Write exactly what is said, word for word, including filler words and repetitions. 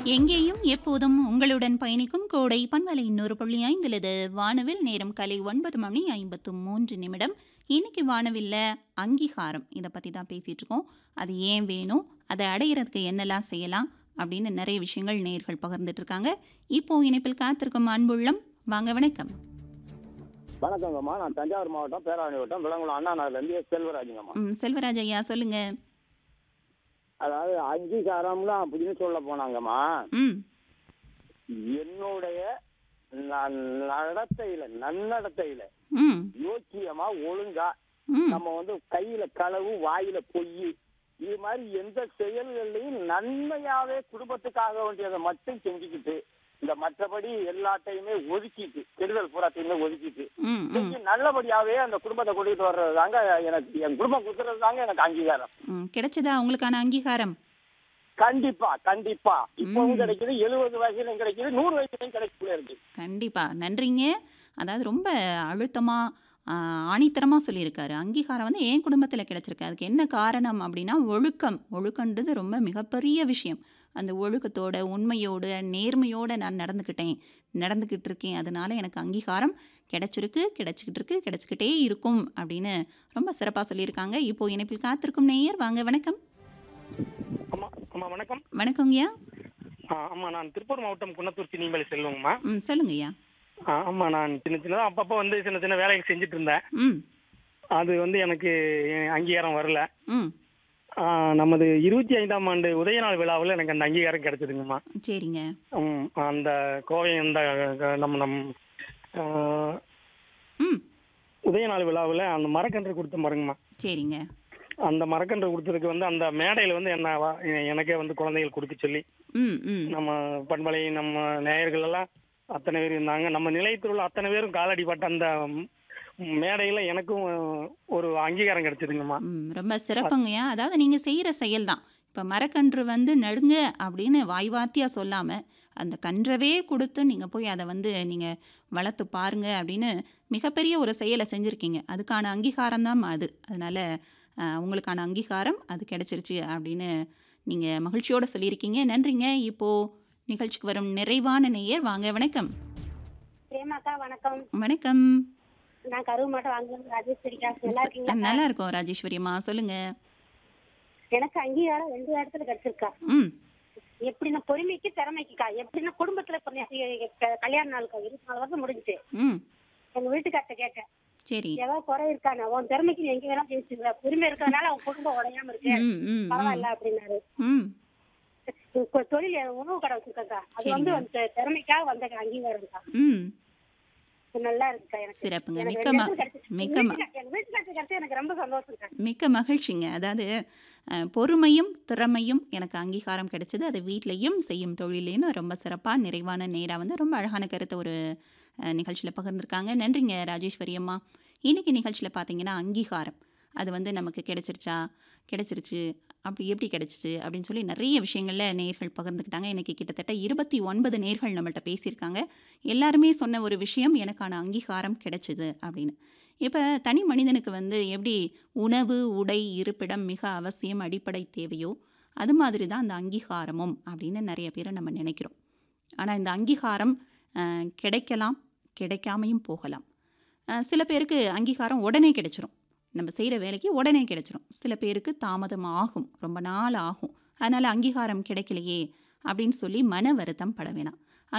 எங்கேயும் எப்போதும் உங்களுடன் பயணிக்கும் கோடை பண்பலை இன்னொரு புள்ளி ஐந்துலது வானவில் நேரம் காலை ஒன்பது மணி ஐம்பத்து மூன்று நிமிடம். இன்னைக்கு வானவில்ல அங்கீகாரம் இதை பற்றி தான் பேசிகிட்டு இருக்கோம். அது ஏன் வேணும், அதை அடையிறதுக்கு என்னெல்லாம் செய்யலாம் அப்படின்னு நிறைய விஷயங்கள் நேயர்கள் பகிர்ந்துட்டு இருக்காங்க. இப்போ இணைப்பில் காத்திருக்கும் அன்புள்ளம், வாங்க வணக்கம். வணக்கங்கம்மா. நான் தஞ்சாவூர் மாவட்டம் பேராவணி வட்டம் விலங்குளம் அண்ணா நகர்லேருந்து செல்வராஜுங்கம்மா. ம் செல்வராஜ் ஐயா சொல்லுங்க. அதாவது அங்கீகாரம்னா அப்படின்னு சொல்ல போனாங்கம்மா, ம் என்னுடைய ந- நடத்தையில நன்னடத்தையில ம் யோக்கியமா ஒழுங்கா ம் நம்ம வந்து கையில களவு வாயில பொய் இது மாதிரி எந்த செயல்கள்லையும் நன்மையாவே குடும்பத்துக்காக வேண்டியதை மட்டும் செஞ்சுக்கிட்டு இந்த மற்றபடி எல்லாத்தையுமே ஒதுக்கிட்டு கெடுதல் பூராத்தையுமே ஒதுக்கிட்டு ம் ம் செஞ்சு நல்லபடியாவே அந்த குடும்பத்தை கூட்டிட்டு வர்றது தாங்க எனக்கு, என் குடும்பம் கொடுக்கறது தாங்க எனக்கு அங்கீகாரம். ம் கிடைச்சதா உங்களுக்கான அங்கீகாரம்? கண்டிப்பா கண்டிப்பா. இப்பவும் ம் கிடைக்குது, எழுபது வயசுலயும் கிடைக்குது, நூறு வயசுலயும் கிடைக்கல இருக்கு. கண்டிப்பா. நன்றிங்க. அதாவது ரொம்ப அழுத்தமா, ஆ ஆணித்தரமா சொல்லியிருக்காரு. அங்கீகாரம் வந்து என் குடும்பத்தில கிடைச்சிருக்கு. அதுக்கு என்ன காரணம் அப்படின்னா, ஒழுக்கம். ஒழுக்கன்றது ரொம்ப மிகப்பெரிய விஷயம். அந்த ஒழுக்கத்தோட, உண்மையோட, நேர்மையோட நான் நடந்துக்கிட்டேன், நடந்துக்கிட்டு இருக்கேன். அதனால எனக்கு அங்கீகாரம் கிடைச்சிருக்கு, கிடைச்சிக்கிட்டு இருக்கு, கிடைச்சிக்கிட்டே இருக்கும் அப்படின்னு ரொம்ப சிறப்பா சொல்லியிருக்காங்க. இப்போ இணைப்பில் காத்திருக்கும் நேயர், வாங்க வணக்கம். அம்மா அம்மா வணக்கம். வணக்கங்கய்யா. ஆ, அம்மா நான் திருப்பூர் மாவட்டம் குன்னத்தூர் சினிமலை செல்வங்கம்மா. ம் சொல்லுங்கய்யா. ஆ, அம்மா நான் சின்ன சின்னதாக அப்பப்போ வந்து சின்ன சின்ன வேலைகள் செஞ்சுட்டு இருந்தேன். ம் அது வந்து எனக்கு அங்கீகாரம் வரல. ம் ஆ, நமது இருபத்தி ஐந்தாம் ஆண்டு உதயநாள் விழாவில் எனக்கு அந்த அங்கீகாரம் கிடைச்சதுங்கம்மா. சரிங்க. ம், அந்த கோவை அந்த நம்ம நம் ஆ, ம் உதயநாள் விழாவில் அந்த மரக்கன்று கொடுத்த பாருங்கம்மா. சரிங்க. அந்த மரக்கன்று கொடுத்ததுக்கு வந்து அந்த மேடையில் வந்து என்ன வா- எனக்கே வந்து குழந்தைகள் கொடுக்க சொல்லி ம் ம் நம்ம பண்பலை நம்ம நேயர்கள் எல்லாம் அத்தனை பேர் இருந்தாங்க. நம்ம நிலையத்தில் உள்ள அத்தனை பேரும் காலடிப்பட்ட அந்த ம், மேடையில எனக்கும் ஒரு அங்கீகாரம் கிடைச்சதுங்கம்மா. ம் ரொம்ப சிறப்புங்கய்யா. அதாவது நீங்கள் செய்கிற செயல் தான். இப்போ மரக்கன்று வந்து நடுங்க அப்படின்னு வாய் வார்த்தையாக சொல்லாமல், அந்த கன்றவே கொடுத்து நீங்கள் போய் அதை வந்து நீங்கள் வளர்த்து பாருங்க அப்படின்னு மிகப்பெரிய ஒரு செயலை செஞ்சுருக்கீங்க. அதுக்கான அங்கீகாரம் தான் அது. அதனால் உங்களுக்கான அங்கீகாரம் அது கிடைச்சிருச்சு அப்படின்னு நீங்கள் மகிழ்ச்சியோடு சொல்லியிருக்கீங்க. நன்றிங்க. இப்போது நிகழ்ச்சிக்கு வரும் நிறைவான நேயர், வாங்க வணக்கம். பிரேமாக்கா வணக்கம். வணக்கம். நான் கருவு மாட்டோம் வாங்க ராஜேஸ்வரிக்கா. நல்லா இருக்கீங்களா? நல்லா இருக்கோம் ராஜேஸ்வரியம்மா, சொல்லுங்கள். எனக்கு அங்கீகாரம் ரெண்டு இடத்துல கிடைச்சிருக்கா. ம் எப்படின்னா பொறுமைக்கு திறமைக்குக்கா. எப்படின்னா குடும்பத்துல இப்ப நெ- க- கல்யாண நாளுக்கா இருபத்தி நாலு வருஷம் முடிஞ்சுச்சு. ம் எங்க வீட்டுக்கார்ட்ட கேட்டேன், சரி. ஏதாவது குறை இருக்கானா? உன் திறமைக்கு நீ எங்க வேணா ஜெயிச்சுங்க, பொறுமை இருக்கிறதுனால அவன் குடும்பம் உடையாம இருக்கு, ம் ம் ம் பரவாயில்ல அப்படின்னாரு. ம் கொ- தொழில் உணவு கடை வச்சிருக்கா. அது வந்து சரிங்க. அந்த திறமைக்காக வந்த அங்கீகாரம்க்கா. ம் நல்லா இருக்குக்கா. எனக்கு சிறப்புங்க. எனக்கு மிக்க ரெண்டு ம இடத்துல கிடைச்சிருக்கு. எங்க மிக்க ம வீட்டுக்கார்ட்ட எங்க வீட்டுக்கார்ட்ட கிடைச்சா எனக்கு ரொம்ப சந்தோஷம்க்கா. மிக்க மகிழ்ச்சிங்க. அதாவது அஹ், பொறுமையும் திறமையும் எனக்கு அங்கீகாரம் கிடைச்சது. அது வீட்லேயும் செய்யும் தொழிலேன்னு ரொம்ப சிறப்பாக நிறைவான நேராக வந்து ரொம்ப அழகான கருத்தை ஒரு நிகழ்ச்சியில் பகிர்ந்துருக்காங்க. நன்றிங்க ராஜேஸ்வரி அம்மா. இன்னைக்கு நிகழ்ச்சியில் பார்த்தீங்கன்னா அங்கீகாரம் அது வந்து நமக்கு கிடைச்சிருச்சா, கிடைச்சிருச்சு, அப்படி எப்படி கிடைச்சிச்சு அப்படின்னு சொல்லி நிறைய விஷயங்களில் நேர்கள் பகிர்ந்துக்கிட்டாங்க. இன்றைக்கி கிட்டத்தட்ட இருபத்தி ஒன்பது நேர்கள் நம்மள்ட்ட பேசியிருக்காங்க. எல்லாருமே சொன்ன ஒரு விஷயம், எனக்கான அங்கீகாரம் கிடைச்சிது அப்படின்னு. இப்போ தனி மனிதனுக்கு வந்து எப்படி உணவு, உடை, இருப்பிடம் மிக அவசியம், அடிப்படை தேவையோ அது மாதிரி தான் அந்த அங்கீகாரமும் அப்படின்னு நிறைய பேரை நம்ம நினைக்கிறோம். ஆனால் இந்த அங்கீகாரம் அஹ், கிடைக்கலாம், கிடைக்காமையும் போகலாம். அஹ், சில பேருக்கு அங்கீகாரம் உடனே கிடைச்சிரும், நம்ம செய்கிற வேலைக்கு உடனே கிடைச்சிரும். சில பேருக்கு தாமதம் ஆகும், ரொம்ப நாள் ஆகும். அதனால் அங்கீகாரம் கிடைக்கலையே அப்படின்னு சொல்லி மன வருத்தம் பட வேணாம்.